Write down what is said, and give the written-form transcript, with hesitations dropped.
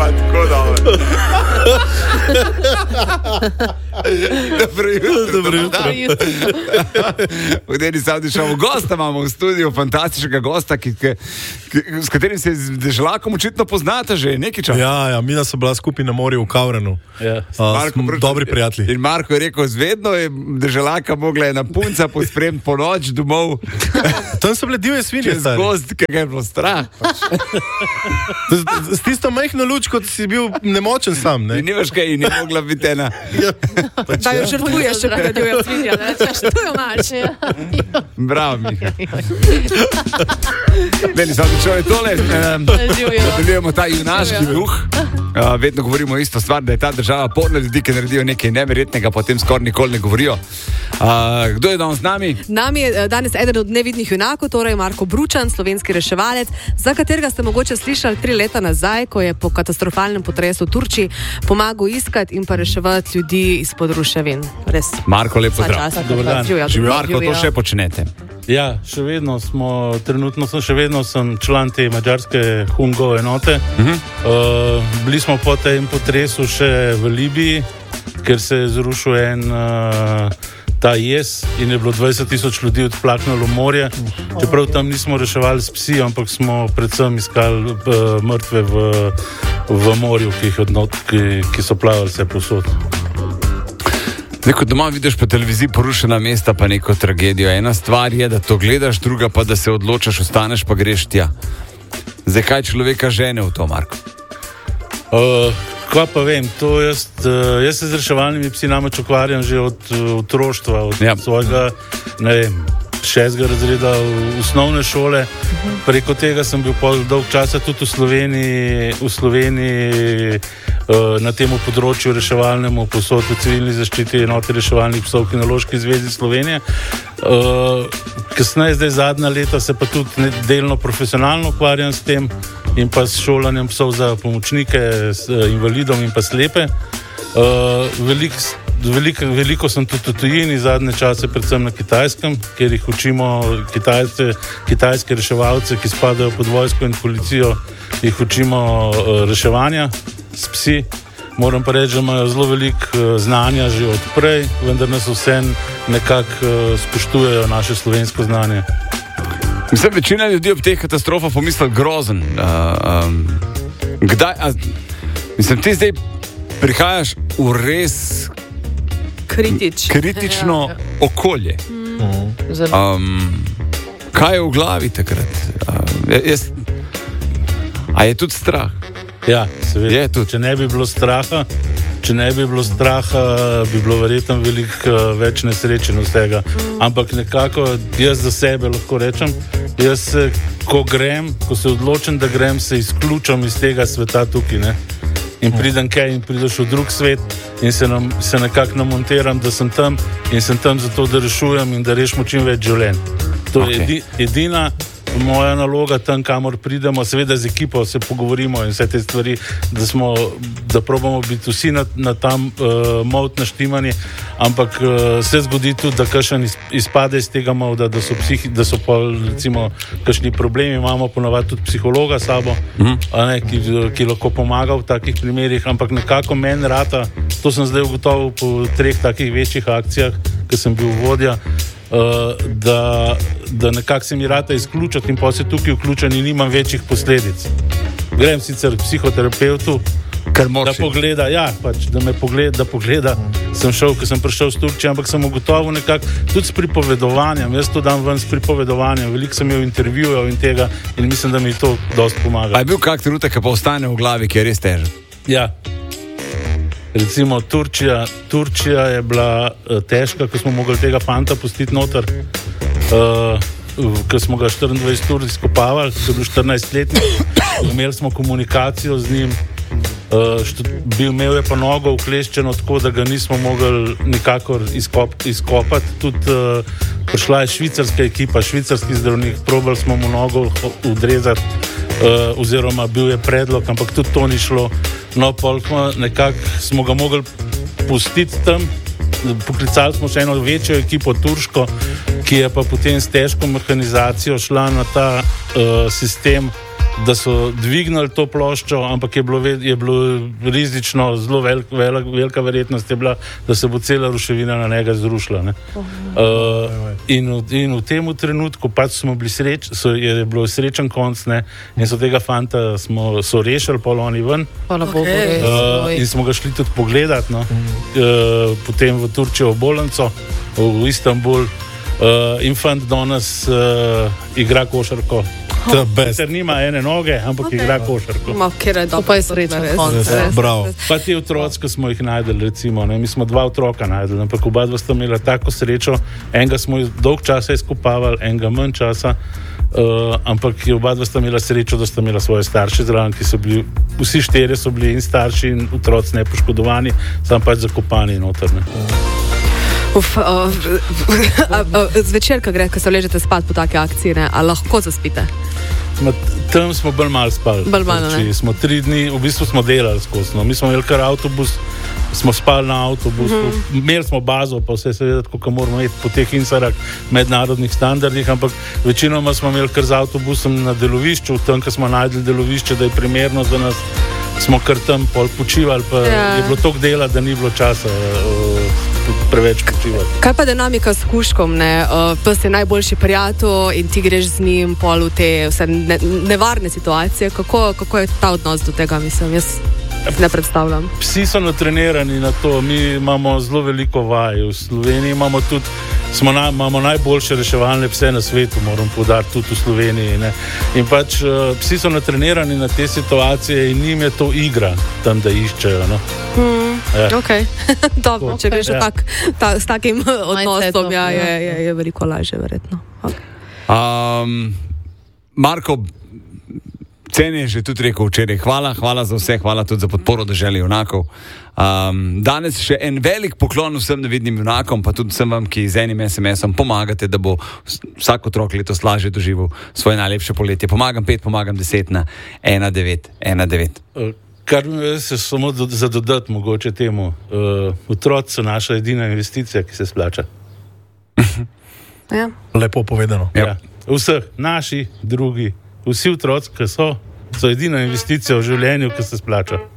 tako dobro. Dobro jutro. V dnevni Savdi šovu gosta imamo v studiu, fantastičnega gosta, s katerim se z Deželakom očitno poznate že nekaj časa. Ja, mi smo bila skupaj na morju v Kavrenu. Dobri prijatelji. In Marko je rekel, zvedno je Deželaka mogla ena punca pospremiti po noč domov. Tam so bile divje svinje, stari. Čez gozd, ki ga je bilo strah. S tisto majhno luč, kot si bil nemočen sam, ne? In nimaš kaj, in je mogla biti ena. Da jo žrtvuješ, če ga divje svinje, ne? To je malče. Bravo, Miha. Deli, Savdi šov je tole. Nadaljujemo ta junaški duh. Vedno govorimo isto stvar, da je ta država polna ljudi, ki naredijo nekaj neverjetnega, potem skoraj nikoli ne govorijo. Kdo je danes z nami? Nami je danes eden od nevidnih junakov, torej Marko Bručan, slovenski reševalec, za katerega ste mogoče slišali 3 leta nazaj, ko je po katastrofalnem potresu v Turčiji pomagal iskati in pa reševati ljudi izpod ruševin. Res. Marko, lepo zdrav. Dobar dan. Marko, to še počnete. Ja, trenutno sem član te madžarske Hungo enote. Bili smo po tem potresu še v Libiji, ker se je zrušil en ta jez in je bilo 20,000 ljudi odplaknilo v morje. Čeprav tam nismo reševali s psi, ampak smo predvsem iskali mrtve v morju, ki so plavali vse povsod. Neko doma vidiš po televiziji porušena mesta, pa neko tragedijo. Ena stvar je, da to gledaš, druga pa, da se odločaš, ostaneš pa greš tja. Zdaj, kaj človeka žene v to, Marko? Kaj pa vem, to jaz se z reševalnimi psi namreč ukvarjam že od otroštva, od svojega, ne vem, 6. razreda osnovne šole. Preko tega sem bil dolg časa tudi v Sloveniji na tem področju reševalnemu, posod v civilni zaščiti enote reševalnih psov Kinološki zvezi Slovenije. Kasneje, zdaj zadnja leta, se pa tudi delno profesionalno ukvarjam s tem in pa s šolanjem psov za pomočnike, s invalidom in pa slepe. Veliko sem tudi v tujini, zadnje čase predvsem na Kitajskem, kjer jih učimo kitajske reševalce, ki spadajo pod vojsko in policijo, jih učimo reševanja s psi. Moram pa reči, da imajo zelo veliko znanja že od prej, vendar nas vse nekako spoštujejo naše slovensko znanje. Mislim, večina ljudi ob teh katastrofah pomisli grozen. Mislim, ti zdaj prihajaš v res kritično okolje. Kaj je v glavi takrat? A je tudi strah? Ja, seveda. Če ne bi bilo straha, bi bilo verjetno veliko več nesreč in vsega. Ampak nekako jaz za sebe lahko rečem, ko se odločim, da grem, se izključim iz tega sveta tukaj, ne? In pridem kaj in prideš v drug svet in se nekako namontiram, da sem tam in sem tam zato, da rešujem in da rešimo čim več življenj. To je edina moja naloga tam, kamor pridemo, seveda z ekipo se pogovorimo in vse te stvari, da probamo biti vsi na tam molt naštimani, ampak se zgodi tudi, da kakšen izpade iz tega molda, da so pa recimo kakšni problemi, imamo ponavadi tudi psihologa sabo, ki lahko pomaga v takih primerih, ampak nekako meni rata, to sem zdaj ugotovil po 3 takih večjih akcijah, ki sem bil vodja, da nekako se mi rata izključiti in pa se tukaj vključen in nimam večjih posledic. Grem sicer k psihoterapeutu, da pogleda, da pogleda, sem šel, ko sem prišel z Turčije, ampak sem ugotovil nekako tudi s pripovedovanjem, jaz to dam ven s pripovedovanjem, veliko sem imel intervjujev in tega in mislim, da mi to dosti pomaga. A je bil kak trenutek, ki pa ostane v glavi, ki je res težek? Ja. Recimo Turčija je bila težka, ko smo mogli tega fanta pustiti noter, ko smo ga 24 ur izkopavali, ko je bil 14-letnik, imeli smo komunikacijo z njim, imel je pa nogo ukleščeno tako, da ga nismo mogli nikakor izkopati. Tudi prišla je švicarska ekipa, švicarski zdravnik, probali smo mu nogo odrezati, oziroma bil je predlog, ampak tudi to ni šlo. No, nekako smo ga mogli pustiti tam, poklicali smo še eno večjo ekipo turško, ki je pa potem s težko mehanizacijo šla na ta sistem da so dvignili to ploščo, ampak je bilo rizično, zelo velika verjetnost je bila, da se bo cela ruševina na njega zrušila. In v tem trenutku pač smo bili je bilo srečen konc, ne, in so tega fanta so rešili poloni ven. In smo ga šli tudi pogledat, no. Potem v Turčijo, v bolnico, v Istanbul. In fant danes igra košarko. Ker nima ene noge, ampak igra košarko. To pa je srečen konc. Pa ti otroci, ki smo jih najdeli, recimo, ne, mi smo 2 otroka najdeli, ampak oba dva sta imela tako srečo, enega smo dolg časa izkopavali, enega manj časa, ampak oba dva sta imela srečo, da sta imela svoje starše zraven, ki so bili, vsi 4 so bili in starši in otroci nepoškodovani, sam pač zakopani notrne. Zvečer, ko se ležete spat po take akciji, ne, a lahko zaspite? Tam smo bolj malo spali. Smo 3 dni, v bistvu smo delali skozi. No. Mi smo imeli kar avtobus, smo spali na avtobusu, imeli smo bazo, pa vse seveda, kako moramo imeti po teh insarah mednarodnih standardih, ampak večinoma smo imeli kar z avtobusom na delovišču, tam, ko smo najdeli delovišče, da je primerno za nas, smo kar tam pol počivali, pa je bilo toliko dela, da ni bilo časa preveč počivati. Kaj pa dinamika s kužkom, ne? Pes je najboljši prijatelj in ti greš z njim pol v te vse nevarne situacije. Kako je ta odnos do tega, mislim, jaz ne predstavljam. Psi so natrenirani na to, mi imamo zelo veliko vaj. V Sloveniji imamo tudi, imamo najboljše reševalne pse na svetu, moram poudariti, tudi v Sloveniji. Ne? In pač psi so natrenirani na te situacije in njim je to igra tam, da iščejo. No? Ok, dobro, če greš s takim odnosom, je veliko lažje, verjetno. Okay. Marko, Cen je že tudi rekel včeraj, hvala za vse, hvala tudi za podporo Deželi junakov. Danes še en velik poklon vsem nevidnim junakom, pa tudi vsem vam, ki z enim SMS-om pomagate, da bo vsak otrok letos lažje doživel svoje najlepše poletje. Pomagam 5, pomagam 10 na 1919. Kar mi se samo za dodati mogoče temu, otroci so naša edina investicija, ki se splača. Ja. Lepo povedano. Ja. Vseh, naši, drugi, vsi otroci, ki so edina investicija v življenju, ki se splača.